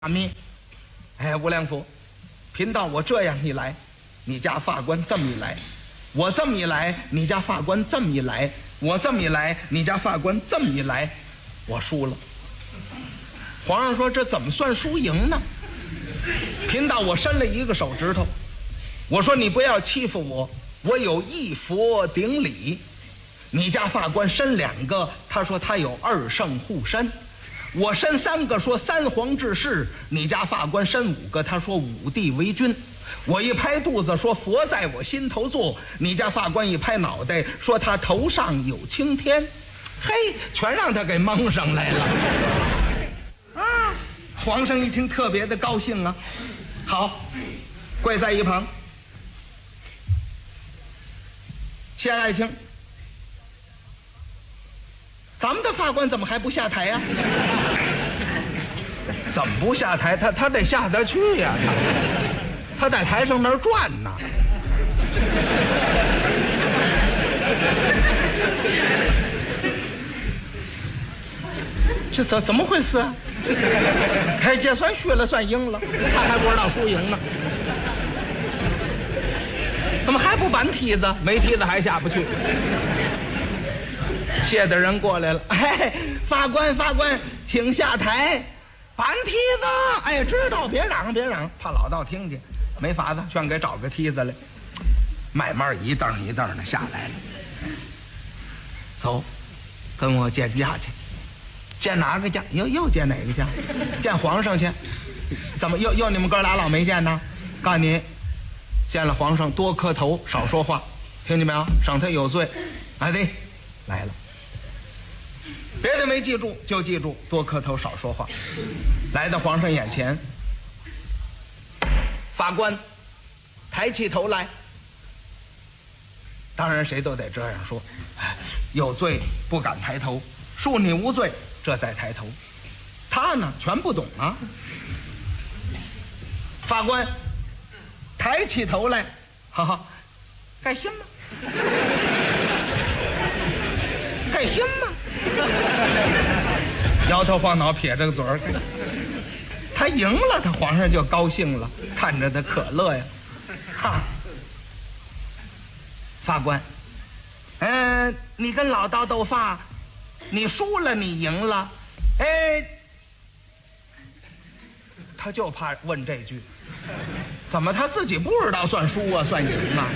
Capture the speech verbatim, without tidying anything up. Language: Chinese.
阿弥，哎，无量佛，贫道我这样一来，你家法官这么一来，我这么一来，你家法官这么一来，我这么一来，你家法官这么一来，我输了。皇上说这怎么算输赢呢？贫道我伸了一个手指头，我说你不要欺负我，我有一佛顶礼。你家法官伸两个，他说他有二圣护身。我伸三个，说三皇治世；你家法官伸五个，他说五帝为君。我一拍肚子，说佛在我心头坐；你家法官一拍脑袋，说他头上有青天。嘿，全让他给蒙上来了。啊！皇上一听特别的高兴啊，好，跪在一旁。谢爱卿，咱们的法官怎么还不下台呀、啊？怎么不下台？他他得下得去呀、啊，他他在台上那儿转呢。这怎怎么回事啊？哎，这算输了，算赢了，他还不知道输赢呢。怎么还不搬梯子？没梯子还下不去。谢的人过来了，哎，法官法官，请下台，搬梯子。哎，知道，别嚷别嚷，怕老道听见，没法子，全给找个梯子来，慢慢一蹬一蹬的下来了。走，跟我见驾去。见哪个驾？又又见哪个驾？见皇上去。怎么又又你们哥俩老没见呢？告诉你，见了皇上多磕头，少说话，听见没有？省他有罪。哎对，来了。别的没记住，就记住多磕头，少说话。来到皇上眼前，法官抬起头来。当然谁都得这样说，有罪不敢抬头，恕你无罪，这才抬头。他呢全不懂啊。法官抬起头来，哈哈，干什么？干什么？摇头晃脑，撇着个嘴儿。他赢了，他皇上就高兴了，看着他可乐呀。哈，法官，嗯、呃，你跟老道斗法，你输了，你赢了，哎，他就怕问这句，怎么他自己不知道算输啊，算赢啊？